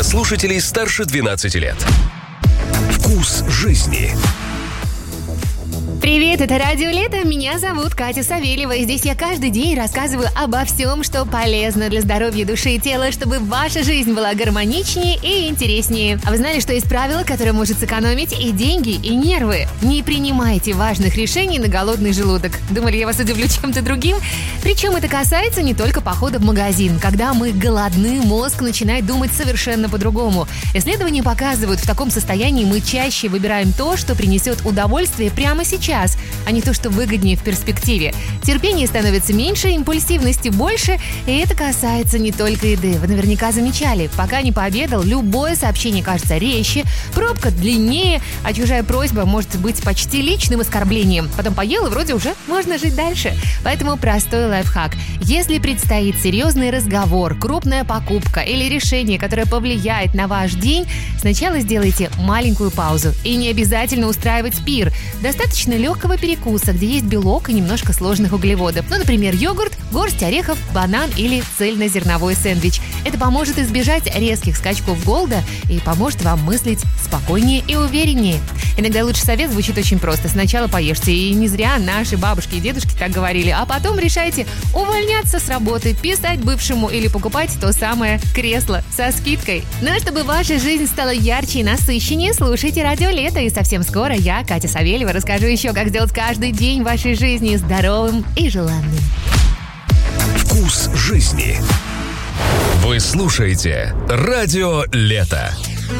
слушателей старше 12 лет. Вкус жизни. Привет, это Радио Лето. Меня зовут Катя Савельева. И здесь я каждый день рассказываю обо всем, что полезно для здоровья души и тела, чтобы ваша жизнь была гармоничнее и интереснее. А вы знали, что есть правило, которое может сэкономить и деньги, и нервы? Не принимайте важных решений на голодный желудок. Думали, я вас удивлю чем-то другим? Причем это касается не только похода в магазин. Когда мы голодны, мозг начинает думать совершенно по-другому. Исследования показывают, в таком состоянии мы чаще выбираем то, что принесет удовольствие прямо сейчас, а не то, что выгоднее в перспективе. Терпение становится меньше, импульсивности больше, и это касается не только еды. Вы наверняка замечали, пока не пообедал, любое сообщение кажется резче, пробка длиннее, а чужая просьба может быть почти личным оскорблением. Потом поел, и вроде уже можно жить дальше. Поэтому простой лайфхак. Если предстоит серьезный разговор, крупная покупка или решение, которое повлияет на ваш день, сначала сделайте маленькую паузу. И не обязательно устраивать пир. Достаточно легкого перекуса, где есть белок и немножко сложных углеводов. Ну, например, йогурт, горсть орехов, банан или цельнозерновой сэндвич. Это поможет избежать резких скачков голода и поможет вам мыслить спокойнее и увереннее. Иногда лучший совет звучит очень просто. Сначала поешьте, и не зря наши бабушки и дедушки так говорили, а потом решайте увольняться с работы, писать бывшему или покупать то самое кресло со скидкой. Ну а чтобы ваша жизнь стала ярче и насыщеннее, слушайте Радио Лето, и совсем скоро я, Катя Савельева, расскажу еще, как сделать каждый день вашей жизни здоровым и желанным. Вкус жизни. Вы слушаете Радио Лето.